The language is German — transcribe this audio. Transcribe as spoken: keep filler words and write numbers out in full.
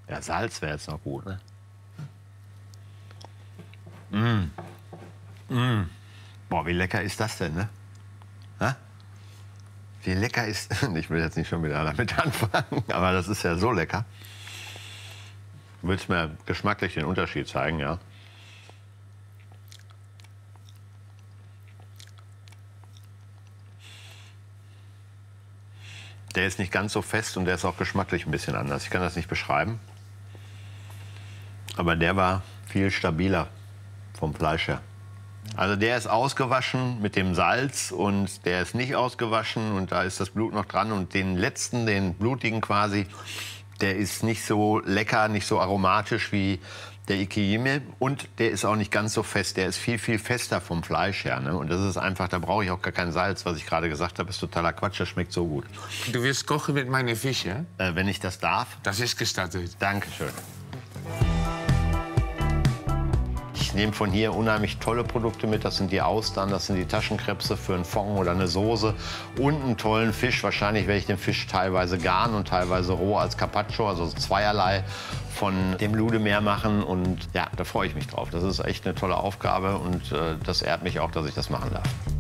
Ja, Salz wäre jetzt noch gut, ne? Mm. Mm. Boah, wie lecker ist das denn, ne? Ha? Wie lecker ist... Ich will jetzt nicht schon wieder damit anfangen, aber das ist ja so lecker. Du willst mir geschmacklich den Unterschied zeigen, ja? Der ist nicht ganz so fest und der ist auch geschmacklich ein bisschen anders. Ich kann das nicht beschreiben. Aber der war viel stabiler vom Fleisch her. Also der ist ausgewaschen mit dem Salz und der ist nicht ausgewaschen und da ist das Blut noch dran. Und den letzten, den blutigen quasi, der ist nicht so lecker, nicht so aromatisch wie der Ikejime. Und der ist auch nicht ganz so fest. Der ist viel, viel fester vom Fleisch her. Ne? Und das ist einfach, da brauche ich auch gar kein Salz. Was ich gerade gesagt habe, ist totaler Quatsch. Das schmeckt so gut. Du willst kochen mit meinen Fischen? Äh, wenn ich das darf. Das ist gestattet. Dankeschön. Ich nehme von hier unheimlich tolle Produkte mit. Das sind die Austern, das sind die Taschenkrebse für einen Fond oder eine Soße. Und einen tollen Fisch. Wahrscheinlich werde ich den Fisch teilweise garen und teilweise roh als Carpaccio. Also zweierlei von dem Ludemeer machen. Und ja, da freue ich mich drauf. Das ist echt eine tolle Aufgabe und äh, das ehrt mich auch, dass ich das machen darf.